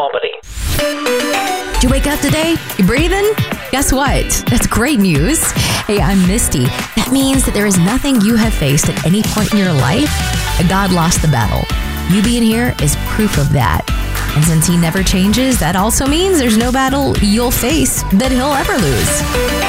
Albany. Did you wake up today? You breathing? Guess what? That's great news. Hey, I'm Misty. That means that there is nothing you have faced at any point in your life that God lost the battle. You being here is proof of that. And since he never changes, that also means there's no battle you'll face that he'll ever lose.